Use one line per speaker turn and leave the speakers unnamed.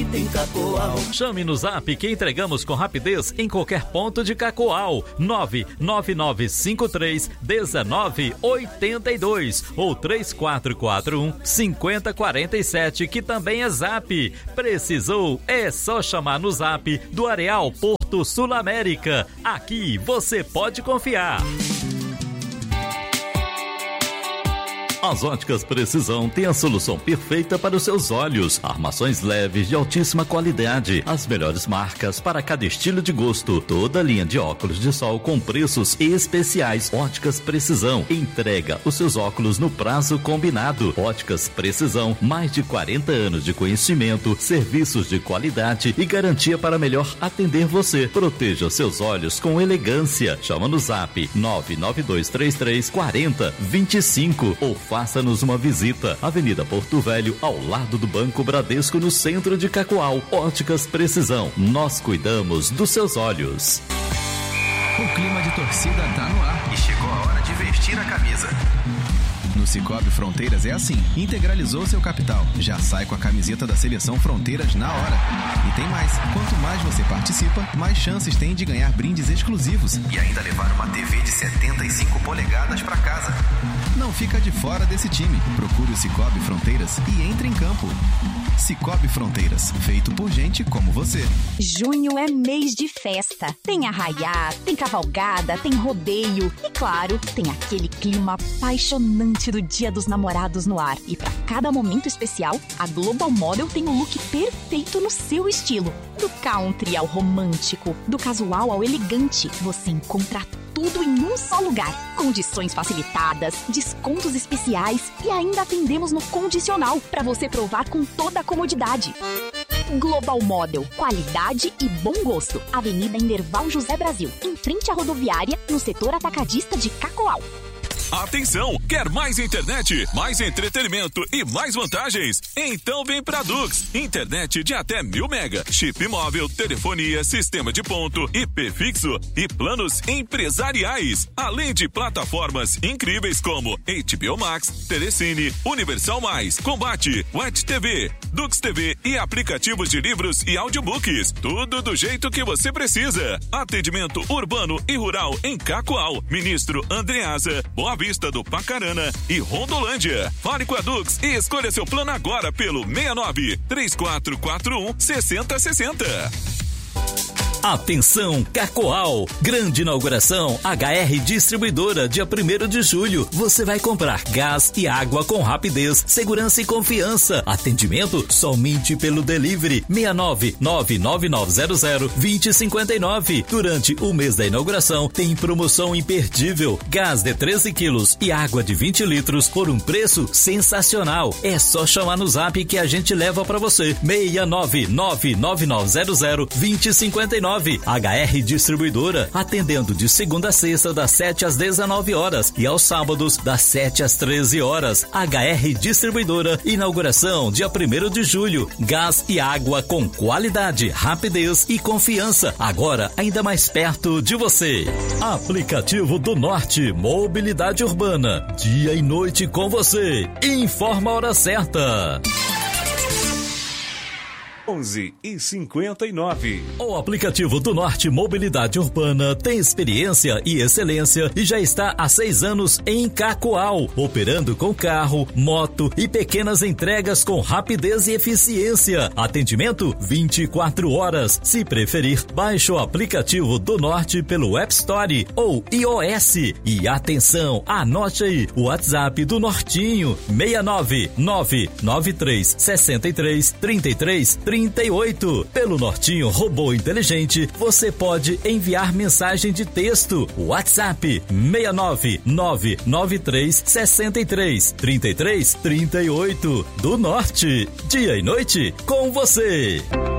em Cacoal.
Chame no Zap que entregamos com rapidez em qualquer ponto de Cacoal. 999531982 ou 3441-5047, que também é Zap. Precisou? É só chamar no Zap do Areal Porto Sul América. Aqui você pode confiar. As Óticas Precisão têm a solução perfeita para os seus olhos. Armações leves de altíssima qualidade, as melhores marcas para cada estilo de gosto. Toda linha de óculos de sol com preços especiais. Óticas Precisão entrega os seus óculos no prazo combinado. Óticas Precisão, mais de 40 anos de conhecimento, serviços de qualidade e garantia para melhor atender você. Proteja seus olhos com elegância. Chama no Zap 992334025 ou faça-nos uma visita. Avenida Porto Velho, ao lado do Banco Bradesco, no centro de Cacoal. Óticas Precisão, nós cuidamos dos seus olhos.
O clima de torcida tá no ar e chegou a hora de vestir a camisa. No Cicobi Fronteiras é assim, integralizou seu capital, já sai com a camiseta da Seleção Fronteiras na hora. E tem mais, quanto mais você participa, mais chances tem de ganhar brindes exclusivos e ainda levar uma TV de 75 polegadas para casa. Não fica de fora desse time, procure o Cicobi Fronteiras e entre em campo. Cicobi Fronteiras, feito por gente como você.
Junho é mês de festa. Tem arraiá, tem cavalgada, tem rodeio e, claro, tem aquele clima apaixonante do Dia dos Namorados no ar. E para cada momento especial, a Global Model tem o look perfeito no seu estilo. Do country ao romântico, do casual ao elegante, você encontra tudo em um só lugar. Condições facilitadas, descontos especiais e ainda atendemos no condicional para você provar com toda a comodidade. Global Model, qualidade e bom gosto. Avenida Enderval José Brasil, em frente à rodoviária, no setor atacadista de Cacoal.
Atenção! Quer mais internet, mais entretenimento e mais vantagens? Então vem pra Dux. Internet de até 1000 mega, chip móvel, telefonia, sistema de ponto, IP fixo e planos empresariais. Além de plataformas incríveis como HBO Max, Telecine, Universal Mais, Combate, Wet TV, Dux TV e aplicativos de livros e audiobooks. Tudo do jeito que você precisa. Atendimento urbano e rural em Cacoal, Ministro Andreasa, Boa Vista do Pacarana e Rondolândia. Fale com a Dux e escolha seu plano agora pelo 69-3441-6060.
Atenção, Cacoal! Grande inauguração HR Distribuidora, dia 1º de julho. Você vai comprar gás e água com rapidez, segurança e confiança. Atendimento somente pelo delivery 69999002059. Durante o mês da inauguração tem promoção imperdível. Gás de 13 quilos e água de 20 litros por um preço sensacional. É só chamar no Zap que a gente leva para você. 69999002059. HR Distribuidora, atendendo de segunda a sexta das 7 às 19 horas e aos sábados das 7 às 13 horas. HR Distribuidora, inauguração dia 1º de julho. Gás e água com qualidade, rapidez e confiança. Agora ainda mais perto de você. Aplicativo do Norte, mobilidade urbana, dia e noite com você. Informa a hora certa.
11h59.
O aplicativo do Norte Mobilidade Urbana tem experiência e excelência e já está há 6 anos em Cacoal, operando com carro, moto e pequenas entregas com rapidez e eficiência. Atendimento 24 horas. Se preferir, baixe o aplicativo do Norte pelo App Store ou iOS. E atenção, anote aí o WhatsApp do Nortinho: 69993633338. Pelo Nortinho Robô Inteligente, você pode enviar mensagem de texto. WhatsApp 69993633338. Do Norte, dia e noite com você.